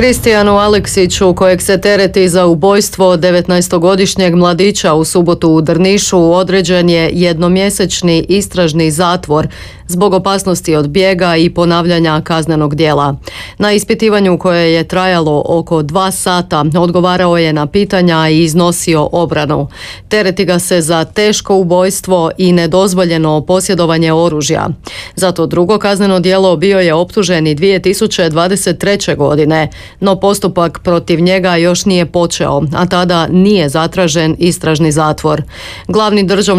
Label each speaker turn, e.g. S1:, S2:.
S1: Kristijanu Aleksiću, kojeg se tereti za ubojstvo 19-godišnjeg mladića u subotu u Drnišu, određen je jednomjesečni istražni zatvor zbog opasnosti od bijega i ponavljanja kaznenog djela. Na ispitivanju koje je trajalo oko 2 sata odgovarao je na pitanja i iznosio obranu. Tereti ga se za teško ubojstvo i nedozvoljeno posjedovanje oružja. Za to drugo kazneno djelo bio je optužen i 2023. godine, no postupak protiv njega još nije počeo, a tada nije zatražen istražni zatvor. Glavni državni